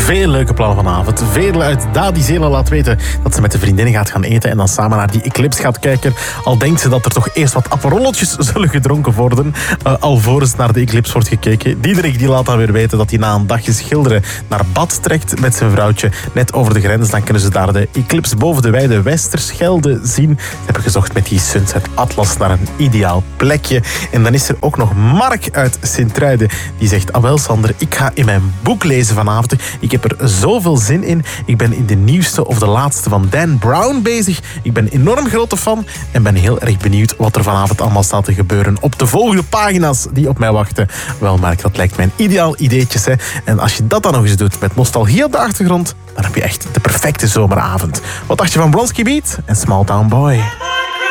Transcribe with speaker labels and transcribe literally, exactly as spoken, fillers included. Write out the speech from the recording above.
Speaker 1: Veel leuke plannen vanavond. Veerle uit Dadizela laat weten dat ze met de vriendinnen gaat gaan eten en dan samen naar die eclipse gaat kijken. Al denkt ze dat er toch eerst wat aperolletjes zullen gedronken worden, uh, alvorens naar de eclipse wordt gekeken. Diederik die laat dan weer weten dat hij na een dagje schilderen naar bad trekt met zijn vrouwtje net over de grens. Dan kunnen ze daar de eclipse boven de wijde Westerschelde zien. Ze hebben gezocht met die Sunset Atlas naar een ideaal plekje. En dan is er ook nog Mark uit Sint-Truiden. Die zegt, ah wel Sander, ik ga in mijn boek lezen vanavond. Ik heb er zoveel zin in. Ik ben in de nieuwste of de laatste van Dan Brown bezig. Ik ben een enorm grote fan en ben heel erg benieuwd wat er vanavond allemaal staat te gebeuren op de volgende pagina's die op mij wachten. Wel Mark, dat lijkt mij een ideaal ideetjes. Hè? En als je dat dan nog eens doet met nostalgie op de achtergrond, dan heb je echt de perfecte zomeravond. Wat dacht je van Bronski Beat en Small Town Boy?